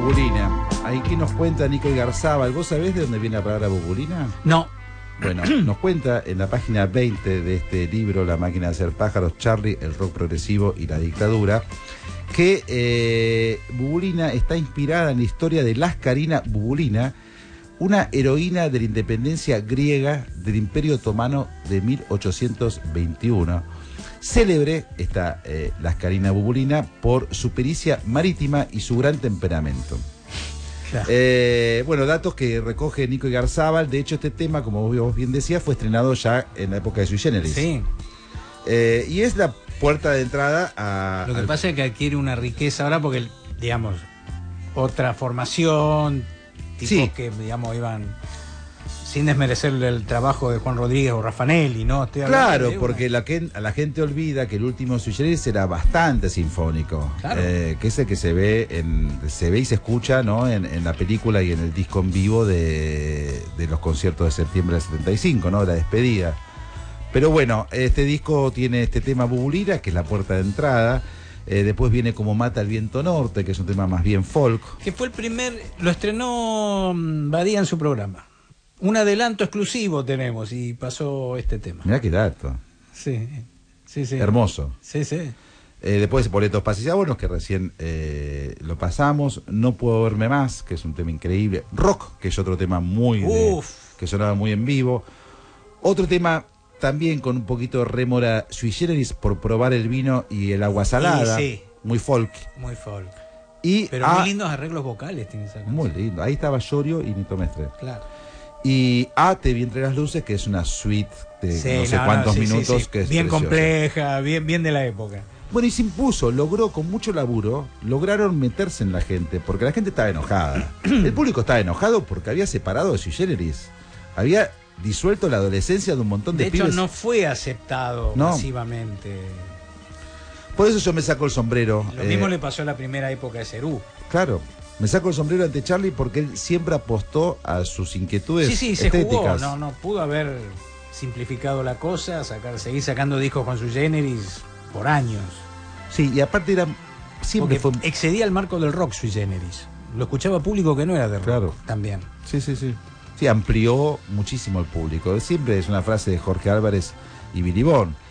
Bubulina. Ahí que nos cuenta Nico Igarzábal. ¿Vos sabés de dónde viene la palabra Bubulina? No. Bueno, nos cuenta en la página 20 de este libro, La máquina de hacer pájaros, Charlie, el rock progresivo y la dictadura, que Bubulina está inspirada en la historia de Laskarina Bubulina, una heroína de la independencia griega del Imperio Otomano de 1821. Célebre esta Laskarina Bubulina por su pericia marítima y su gran temperamento. Claro. Bueno, datos que recoge Nico Igarzábal. De hecho, este tema, como vos bien decías, fue estrenado ya en la época de Sui Generis. Sí. Y es la puerta de entrada a... Lo que pasa es que adquiere una riqueza ahora porque, digamos, otra formación, tipos sí, que, digamos, iban... sin desmerecer el trabajo de Juan Rodríguez o Raffanelli, ¿no? Claro, porque la gente olvida que el último Sui Generis era bastante sinfónico. Claro. Que es el que se ve y se escucha, ¿no? En la película y en el disco en vivo de los conciertos de septiembre del 75, ¿no? La despedida. Pero bueno, este disco tiene este tema Bubulina, que es la puerta de entrada. Después viene Como mata el viento norte, que es un tema más bien folk. Que fue el primer... Lo estrenó Badía en su programa. Un adelanto exclusivo tenemos y pasó este tema. Mirá qué dato. Sí, sí, sí. Hermoso. Sí, sí. Después Boletos, Pases y Abonos, que recién lo pasamos. No puedo verme más, que es un tema increíble. Rock, que es otro tema que sonaba muy en vivo. Otro tema también con un poquito de rémora Sui Generis por probar el vino y el agua salada. Sí. Muy folk. Muy folk. Pero muy lindos arreglos vocales tiene esa canción. Muy lindo. Ahí estaba Llorio y Nito Mestre. Claro. Y Te vi entre las luces, que es una suite de no sé cuántos minutos. Sí. Que es bien preciosa. Compleja, bien de la época. Bueno, y se impuso, logró con mucho laburo, lograron meterse en la gente, porque la gente estaba enojada. El público estaba enojado porque había separado de Sui Generis. Había disuelto la adolescencia de un montón de pibes. De hecho, no fue aceptado masivamente. Por eso yo me saco el sombrero. Lo mismo le pasó a la primera época de Cerú. Claro. Me saco el sombrero ante Charlie porque él siempre apostó a sus inquietudes estéticas. Se jugó, no pudo haber simplificado la cosa, seguir sacando discos con Sui Generis por años. Sí, y aparte siempre fue... excedía el marco del rock Sui Generis. Lo escuchaba público que no era de rock también. Sí. Sí, amplió muchísimo el público. Siempre es una frase de Jorge Álvarez y Billy Bond.